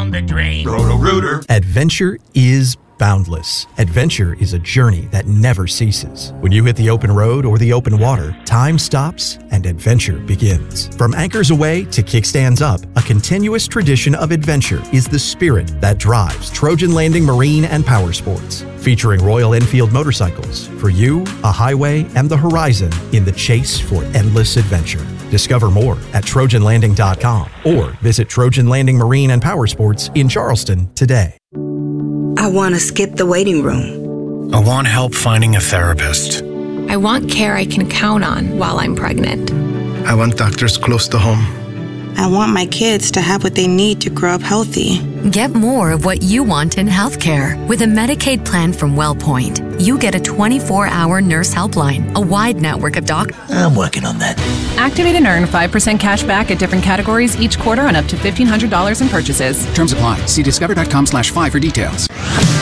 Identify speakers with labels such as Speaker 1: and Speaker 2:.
Speaker 1: down the drain. Roto-Rooter.
Speaker 2: Adventure is boundless. Adventure is a journey that never ceases. When you hit the open road or the open water, time stops and adventure begins. From anchors away to kickstands up, a continuous tradition of adventure is the spirit that drives Trojan Landing Marine and Power Sports. Featuring Royal Enfield motorcycles, for you, a highway, and the horizon in the chase for endless adventure. Discover more at TrojanLanding.com or visit Trojan Landing Marine and Power Sports in Charleston today.
Speaker 3: I want to skip the waiting room.
Speaker 4: I want help finding a therapist.
Speaker 5: I want care I can count on while I'm pregnant.
Speaker 6: I want doctors close to home.
Speaker 7: I want my kids to have what they need to grow up healthy.
Speaker 8: Get more of what you want in healthcare with a Medicaid plan from WellPoint. You get a 24-hour nurse helpline, a wide network of doctors.
Speaker 1: I'm working on that.
Speaker 9: Activate and earn 5% cash back at different categories each quarter on up to $1,500 in purchases.
Speaker 10: Terms apply. See discover.com/5 for details.